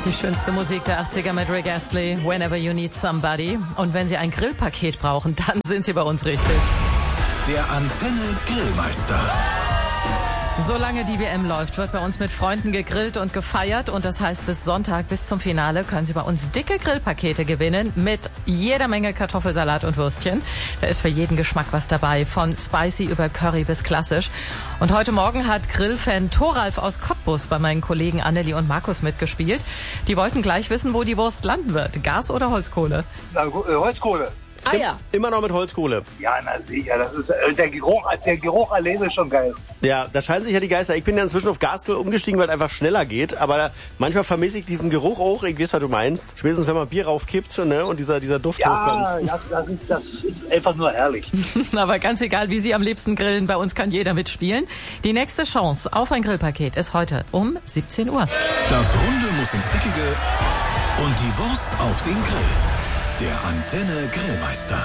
Die schönste Musik der 80er mit Rick Astley, Whenever You Need Somebody. Und wenn Sie ein Grillpaket brauchen, dann sind Sie bei uns richtig. Der Antenne Grillmeister. Solange die WM läuft, wird bei uns mit Freunden gegrillt und gefeiert. Und das heißt, bis Sonntag, bis zum Finale, können Sie bei uns dicke Grillpakete gewinnen mit jeder Menge Kartoffelsalat und Würstchen. Da ist für jeden Geschmack was dabei, von spicy über Curry bis klassisch. Und heute Morgen hat Grillfan Thoralf aus Cottbus bei meinen Kollegen Anneli und Markus mitgespielt. Die wollten gleich wissen, wo die Wurst landen wird. Gas oder Holzkohle? Holzkohle. Ah ja. Immer noch mit Holzkohle. Ja, na sicher, das ist der Geruch alleine ist schon geil. Ja, da scheinen sich ja die Geister. Ich bin ja inzwischen auf Gasgrill umgestiegen, weil es einfach schneller geht. Aber manchmal vermisse ich diesen Geruch auch. Ich weiß, was du meinst. Spätestens, wenn man Bier raufkippt, ne, und dieser Duft hochkommt. Ja, das ist einfach nur herrlich. Aber ganz egal, wie Sie am liebsten grillen, bei uns kann jeder mitspielen. Die nächste Chance auf ein Grillpaket ist heute um 17 Uhr. Das Runde muss ins Eckige und die Wurst auf den Grill. Der Antenne Grillmeister.